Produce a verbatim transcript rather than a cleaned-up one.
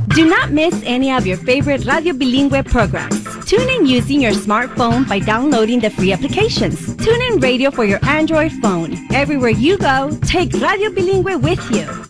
Do not miss any of your favorite Radio Bilingüe programs. Tune in using your smartphone by downloading the free applications. Tune in Radio for your Android phone. Everywhere you go, take Radio Bilingüe with you.